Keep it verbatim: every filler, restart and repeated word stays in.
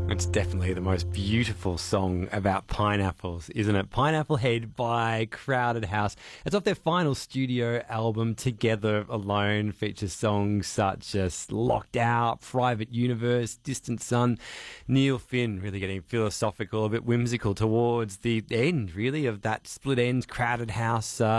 It's definitely the most beautiful song about pineapples, isn't it? Pineapple Head by Crowded House. It's off their final studio album, Together Alone. Features songs such as Locked Out, Private Universe, Distant Sun. Neil Finn really getting philosophical, a bit whimsical towards the end, really, of that Split Enz Crowded House uh,